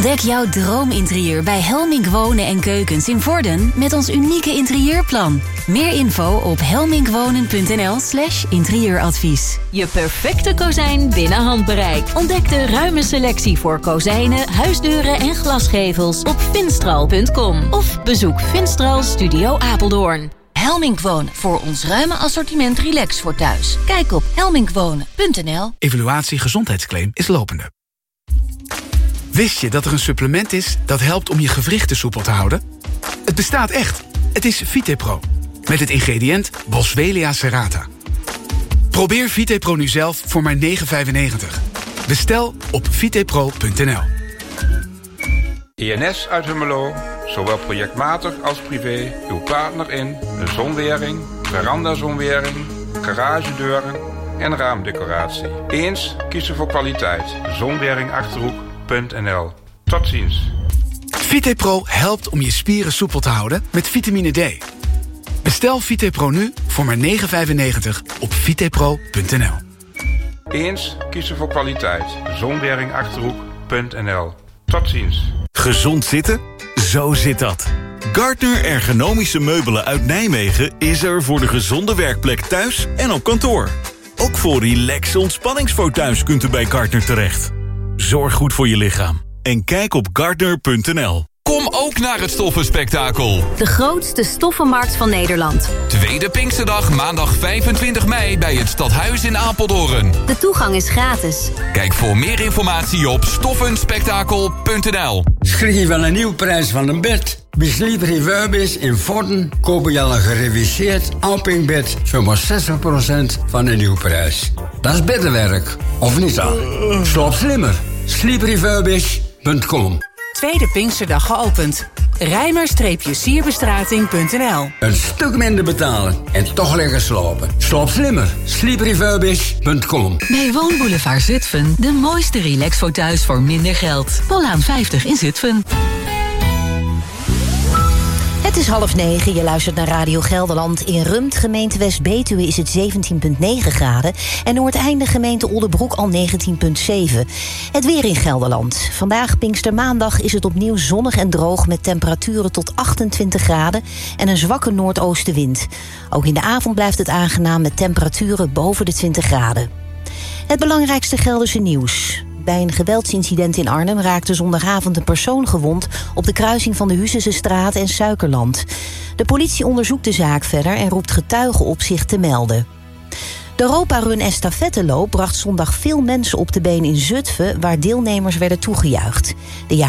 Ontdek jouw droominterieur bij Helmink Wonen & Keukens in Vorden met ons unieke interieurplan. Meer info op helminkwonen.nl/interieuradvies. Je perfecte kozijn binnen handbereik. Ontdek de ruime selectie voor kozijnen, huisdeuren en glasgevels op finstral.com. Of bezoek Finstral Studio Apeldoorn. Helmink Wonen, voor ons ruime assortiment relax voor thuis. Kijk op helminkwonen.nl. Evaluatie gezondheidsclaim is lopende. Wist je dat er een supplement is dat helpt om je gewrichten soepel te houden? Het bestaat echt. Het is VitePro. Met het ingrediënt Boswellia serrata. Probeer VitePro nu zelf voor maar €9,95. Bestel op vitepro.nl. ENS uit Hummelo, zowel projectmatig als privé, uw partner in een zonwering, verandazonwering, garagedeuren en raamdecoratie. Eens kiezen voor kwaliteit. Zonwering-achterhoek.nl. Tot ziens. VitePro helpt om je spieren soepel te houden met vitamine D. Bestel VitePro nu voor maar €9,95 op vitepro.nl. Eens kiezen voor kwaliteit. Zonwering-achterhoek.nl. Tot ziens. Gezond zitten? Zo zit dat. Gardner Ergonomische Meubelen uit Nijmegen is er voor de gezonde werkplek thuis en op kantoor. Ook voor relaxe ontspanningsfotuis kunt u bij Gardner terecht. Zorg goed voor je lichaam en kijk op gardner.nl. Kom ook naar het Stoffenspektakel. De grootste stoffenmarkt van Nederland. Tweede Pinksterdag, maandag 25 mei bij het Stadhuis in Apeldoorn. De toegang is gratis. Kijk voor meer informatie op stoffenspektakel.nl. Schrik van een nieuwe prijs van een bed. Bij Sleep Refurbished in Vorden kopen je al een gereviseerd Alping-bed voor maar 60% van de nieuwprijs. Dat is beddenwerk, of niet dan? Slaap slimmer. sleeprefurbished.com. Tweede Pinksterdag geopend. Rijmer-sierbestrating.nl. Een stuk minder betalen en toch lekker slapen. Slaap slimmer. sleeprefurbished.com. Bij Woonboulevard Zutphen de mooiste relaxfotuis voor minder geld. Polaan 50 in Zutphen. Het is 8:30, je luistert naar Radio Gelderland. In Rumpt, gemeente West-Betuwe, is het 17,9 graden... en Noordeinde, gemeente Oldebroek, al 19,7. Het weer in Gelderland. Vandaag, Pinkstermaandag, is het opnieuw zonnig en droog... met temperaturen tot 28 graden en een zwakke noordoostenwind. Ook in de avond blijft het aangenaam met temperaturen boven de 20 graden. Het belangrijkste Gelderse nieuws. Bij een geweldsincident in Arnhem raakte zondagavond een persoon gewond... op de kruising van de Huizensestraat en Suikerland. De politie onderzoekt de zaak verder en roept getuigen op zich te melden. De Europa-run estafetteloop bracht zondag veel mensen op de been in Zutphen... waar deelnemers werden toegejuicht. De